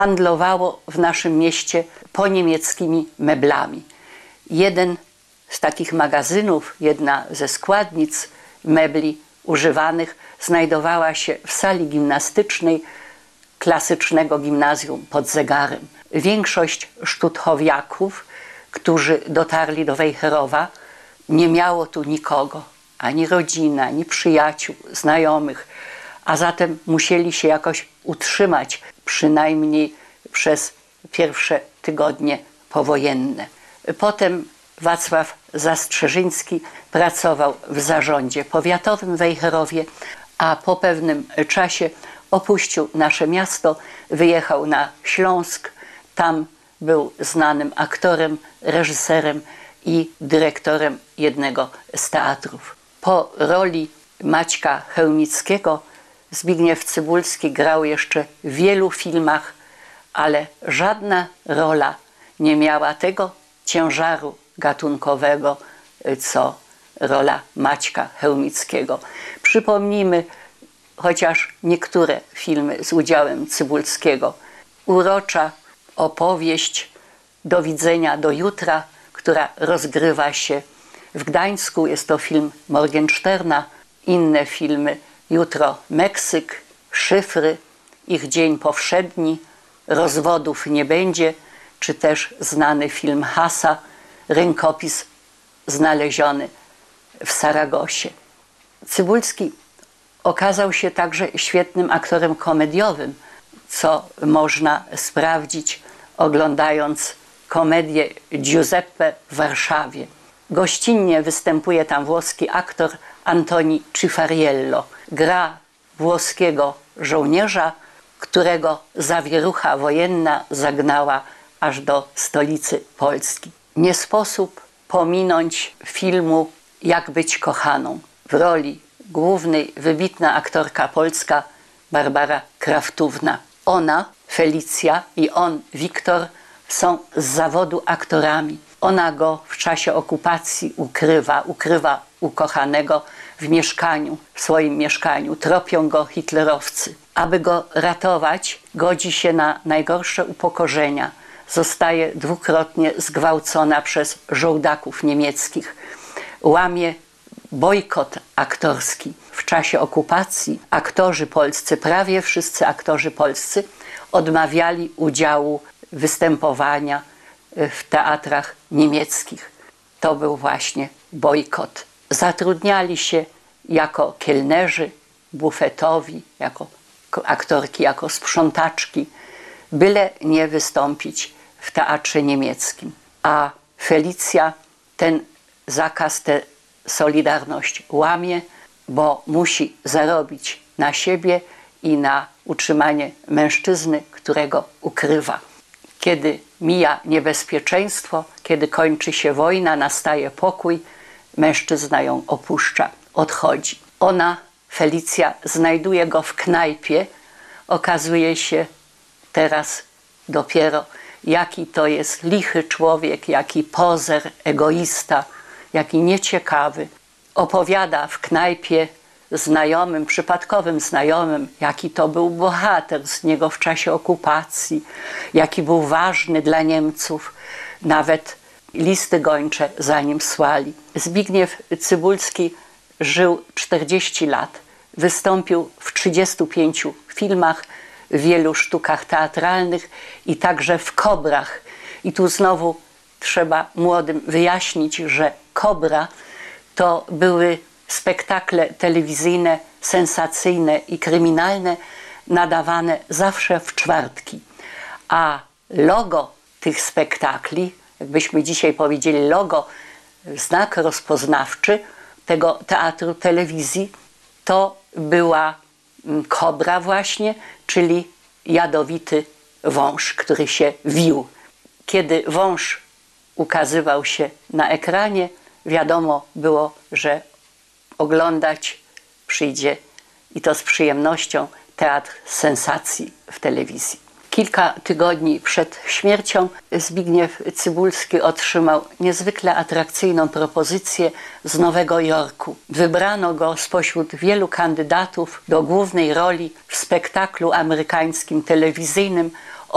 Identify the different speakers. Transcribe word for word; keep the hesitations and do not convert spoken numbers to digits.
Speaker 1: handlowało w naszym mieście po niemieckimi meblami. Jeden z takich magazynów, jedna ze składnic mebli używanych znajdowała się w sali gimnastycznej klasycznego gimnazjum pod Zegarem. Większość sztuthowiaków, którzy dotarli do Wejherowa, nie miało tu nikogo, ani rodziny, ani przyjaciół, znajomych, a zatem musieli się jakoś utrzymać, przynajmniej przez pierwsze tygodnie powojenne. Potem Wacław Zastrzeżyński pracował w zarządzie powiatowym w Wejherowie, a po pewnym czasie opuścił nasze miasto, wyjechał na Śląsk. Tam był znanym aktorem, reżyserem i dyrektorem jednego z teatrów. Po roli Maćka Chełmickiego Zbigniew Cybulski grał jeszcze w wielu filmach, ale żadna rola nie miała tego ciężaru gatunkowego, co rola Maćka Chełmickiego. Przypomnijmy chociaż niektóre filmy z udziałem Cybulskiego. Urocza opowieść Do widzenia, do jutra, która rozgrywa się w Gdańsku. Jest to film Morgensterna. Inne filmy Jutro Meksyk, Szyfry, Ich dzień powszedni, Rozwodów nie będzie, czy też znany film Hasa, Rękopis znaleziony w Saragosie. Cybulski okazał się także świetnym aktorem komediowym, co można sprawdzić oglądając komedię Giuseppe w Warszawie. Gościnnie występuje tam włoski aktor Antoni Cifariello. Gra włoskiego żołnierza, którego zawierucha wojenna zagnała aż do stolicy Polski. Nie sposób pominąć filmu Jak być kochaną. W roli głównej wybitna aktorka polska Barbara Kraftówna. Ona, Felicja, i on, Wiktor, są z zawodu aktorami. Ona go w czasie okupacji ukrywa, ukrywa ukochanego w mieszkaniu, w swoim mieszkaniu. Tropią go hitlerowcy. Aby go ratować, godzi się na najgorsze upokorzenia. Zostaje dwukrotnie zgwałcona przez żołdaków niemieckich. Łamie bojkot aktorski. W czasie okupacji aktorzy polscy, prawie wszyscy aktorzy polscy, odmawiali udziału występowania w teatrach niemieckich. To był właśnie bojkot. Zatrudniali się jako kelnerzy, bufetowi, jako aktorki, jako sprzątaczki, byle nie wystąpić w teatrze niemieckim. A Felicja ten zakaz, tę solidarność łamie, bo musi zarobić na siebie i na utrzymanie mężczyzny, którego ukrywa. Kiedy mija niebezpieczeństwo, kiedy kończy się wojna, nastaje pokój, mężczyzna ją opuszcza, odchodzi. Ona, Felicja, znajduje go w knajpie. Okazuje się teraz dopiero, jaki to jest lichy człowiek, jaki pozer, egoista, jaki nieciekawy. Opowiada w knajpie znajomym, przypadkowym znajomym, jaki to był bohater z niego w czasie okupacji, jaki był ważny dla Niemców. Nawet listy gończe za nim słali. Zbigniew Cybulski żył czterdzieści lat. Wystąpił w trzydziestu pięciu filmach, w wielu sztukach teatralnych i także w Kobrach. I tu znowu trzeba młodym wyjaśnić, że Kobra to były spektakle telewizyjne, sensacyjne i kryminalne, nadawane zawsze w czwartki. A logo tych spektakli, jakbyśmy dzisiaj powiedzieli logo, znak rozpoznawczy tego teatru telewizji, to była kobra właśnie, czyli jadowity wąż, który się wił. Kiedy wąż ukazywał się na ekranie, wiadomo było, że oglądać przyjdzie, i to z przyjemnością, teatr sensacji w telewizji. Kilka tygodni przed śmiercią Zbigniew Cybulski otrzymał niezwykle atrakcyjną propozycję z Nowego Jorku. Wybrano go spośród wielu kandydatów do głównej roli w spektaklu amerykańskim telewizyjnym